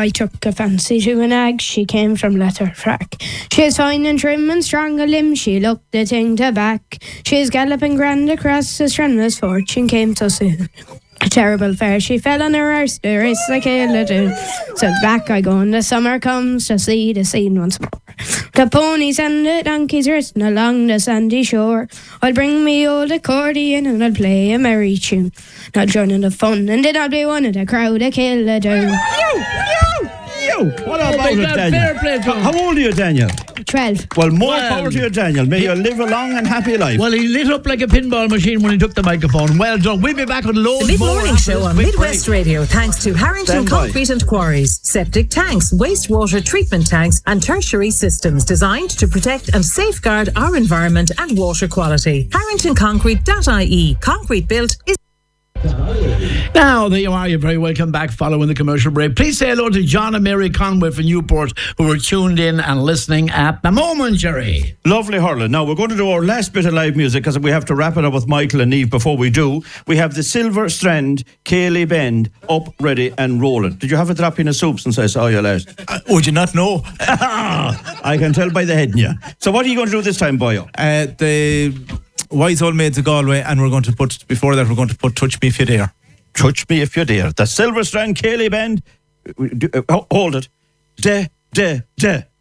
I took a fancy to an ag, she came from Letterfrack. She's fine and trim and strong a limb, she looked the thing to back. She's galloping grand across the Stranraer's fortune came so soon. A terrible fare, she fell on her arse, the race like a do. So back I go, and the summer comes to see the scene once more. The ponies and the donkeys racing along the sandy shore. I'll bring me old accordion and I'll play a merry tune. I'll join in the fun and then I'll be one of the crowd that kill a down. You! What about it, Daniel? How old are you, Daniel? 12. Well, more power to you, Daniel. May you live a long and happy life. Well, he lit up like a pinball machine when he took the microphone. Well done. We'll be back with loads The more. Mid-Morning Show on Midwest Radio, thanks to Harrington Stand by. Concrete and Quarries, septic tanks, wastewater treatment tanks and tertiary systems designed to protect and safeguard our environment and water quality. HarringtonConcrete.ie. Concrete built is... Now, there you are. You're very welcome back following the commercial break. Please say hello to John and Mary Conway from Newport, who are tuned in and listening at the moment, Jerry. Lovely, Harlan. Now, we're going to do our last bit of live music because we have to wrap it up with Michael and Eve. Before we do, we have the Silver Strand, Cayley Bend, up, ready and rolling. Did you have a drop in a soup since I saw you last? Would you not know? I can tell by the head in you. So what are you going to do this time, boyo? The Wise Old Maids of Galway, and we're going to put, before that, we're going to put Touch Me If You Dare. Touch Me If You Dare. The Silver Strand, Cayley Bend. Hold it. De.